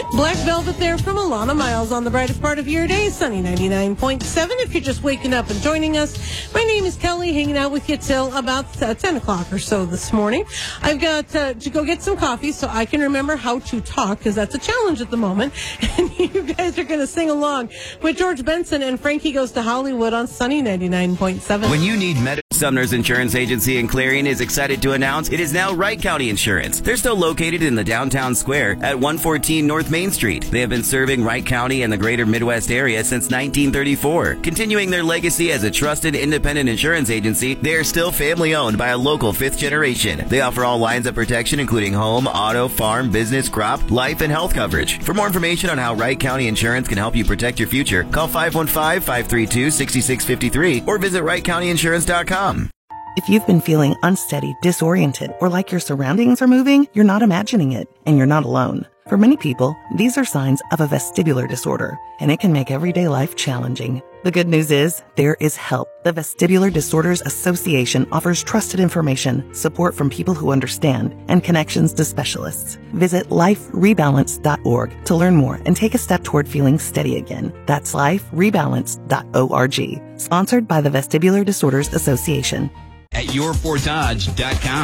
Black Velvet there from Alana Miles on the brightest part of your day, sunny 99.7. If you're just waking up and joining us, my name is Kelly, hanging out with you till about 10 o'clock or so this morning. I've got to go get some coffee so I can remember how to talk, because that's a challenge at the moment. And you guys are going to sing along with George Benson and Frankie Goes to Hollywood on sunny 99.7. When you need medical, Sumner's Insurance Agency in Clarion is excited to announce it is now Wright County Insurance. They're still located in the downtown square at 114 North Main Street. They have been serving Wright County and the greater Midwest area since 1934. Continuing their legacy as a trusted independent insurance agency, they are still family owned by a local fifth generation. They offer all lines of protection including home, auto, farm, business, crop, life, and health coverage. For more information on how Wright County Insurance can help you protect your future, call 515-532-6653 or visit WrightCountyInsurance.com. If you've been feeling unsteady, disoriented, or like your surroundings are moving, you're not imagining it, and you're not alone. For many people, these are signs of a vestibular disorder, and it can make everyday life challenging. The good news is, there is help. The Vestibular Disorders Association offers trusted information, support from people who understand, and connections to specialists. Visit liferebalance.org to learn more and take a step toward feeling steady again. That's liferebalance.org. Sponsored by the Vestibular Disorders Association. At yourfortdodge.com.